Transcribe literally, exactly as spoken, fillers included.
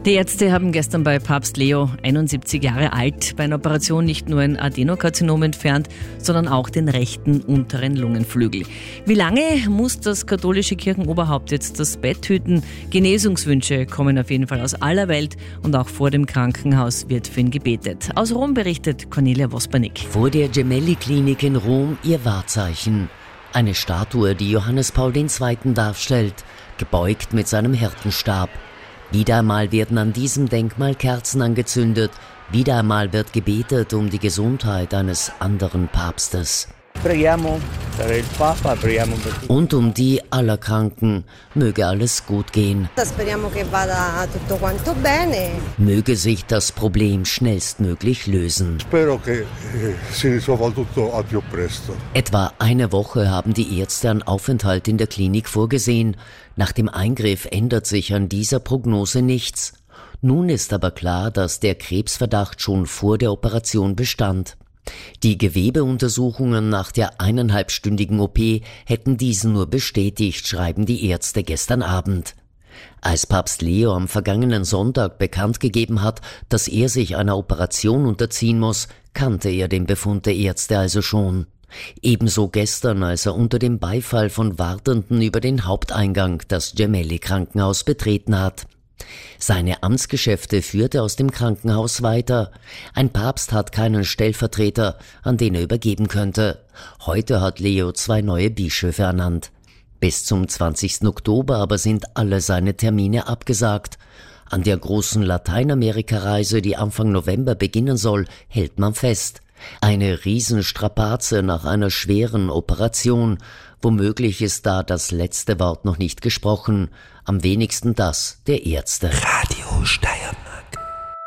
Die Ärzte haben gestern bei Papst Leo, einundsiebzig Jahre alt, bei einer Operation nicht nur ein Adenokarzinom entfernt, sondern auch den rechten unteren Lungenflügel. Wie lange muss das katholische Kirchenoberhaupt jetzt das Bett hüten? Genesungswünsche kommen auf jeden Fall aus aller Welt und auch vor dem Krankenhaus wird für ihn gebetet. Aus Rom berichtet Cornelia Vospanik. Vor der Gemelli-Klinik in Rom ihr Wahrzeichen. Eine Statue, die Johannes Paul der Zweite darstellt, gebeugt mit seinem Hirtenstab. Wieder einmal werden an diesem Denkmal Kerzen angezündet, wieder einmal wird gebetet um die Gesundheit eines anderen Papstes. Und um die aller Kranken. Möge alles gut gehen. Möge sich das Problem schnellstmöglich lösen. Etwa eine Woche haben die Ärzte einen Aufenthalt in der Klinik vorgesehen. Nach dem Eingriff ändert sich an dieser Prognose nichts. Nun ist aber klar, dass der Krebsverdacht schon vor der Operation bestand. Die Gewebeuntersuchungen nach der eineinhalbstündigen O P hätten diesen nur bestätigt, schreiben die Ärzte gestern Abend. Als Papst Leo am vergangenen Sonntag bekannt gegeben hat, dass er sich einer Operation unterziehen muss, kannte er den Befund der Ärzte also schon. Ebenso gestern, als er unter dem Beifall von Wartenden über den Haupteingang das Gemelli-Krankenhaus betreten hat. Seine Amtsgeschäfte führte aus dem Krankenhaus weiter. Ein Papst hat keinen Stellvertreter, an den er übergeben könnte. Heute hat Leo zwei neue Bischöfe ernannt. Bis zum zwanzigsten Oktober aber sind alle seine Termine abgesagt. An der großen Lateinamerika-Reise, die Anfang November beginnen soll, hält man fest. Eine Riesenstrapaze nach einer schweren Operation. Womöglich ist da das letzte Wort noch nicht gesprochen. Am wenigsten das der Ärzte. Radio Steyr.